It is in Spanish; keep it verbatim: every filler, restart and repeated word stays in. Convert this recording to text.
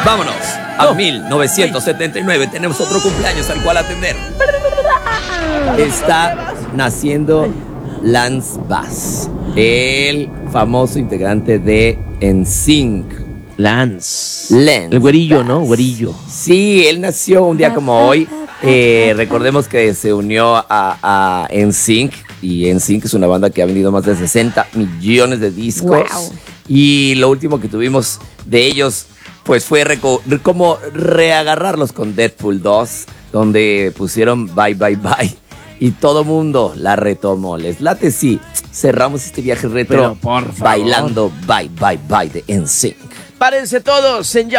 Vámonos a No. mil novecientos setenta y nueve. Tenemos otro cumpleaños al cual atender. Está naciendo Lance Bass, el famoso integrante de N Sync. Lance. Lance El güerillo, ¿no? Bass. Güerillo. Sí, él nació un día como hoy. Eh, recordemos que se unió a, a N Sync. Y N Sync es una banda que ha vendido más de sesenta millones de discos. Wow. Y lo último que tuvimos de ellos, pues fue reco- como reagarrarlos con Deadpool dos, donde pusieron Bye Bye Bye. Y todo mundo la retomó. Les late, sí. Cerramos este viaje retro Pero, por favor. bailando Bye Bye Bye de N Sync. Párense todos en ya.